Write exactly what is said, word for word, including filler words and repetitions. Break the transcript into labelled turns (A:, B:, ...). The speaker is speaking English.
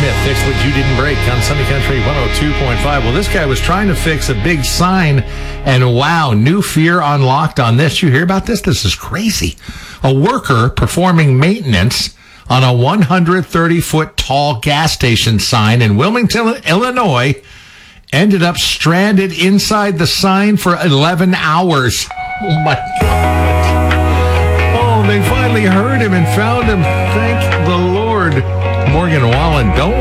A: Smith fixed what you didn't break on Sunny Country one oh two point five. Well, this guy was trying to fix a big sign, and wow, new fear unlocked on this. You hear about this? This is crazy. A worker performing maintenance on a one hundred thirty foot tall gas station sign in Wilmington, Illinois, ended up stranded inside the sign for eleven hours. Oh, my God. Oh, they finally heard him and found him. Thank the Lord. Morgan Wallen, don't